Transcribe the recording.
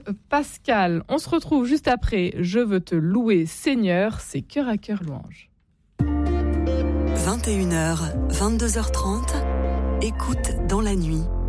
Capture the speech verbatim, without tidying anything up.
Pascal. On se retrouve juste après. Je veux te louer, Seigneur, c'est cœur à cœur louange. vingt et une heures, vingt-deux heures trente, écoute dans la nuit.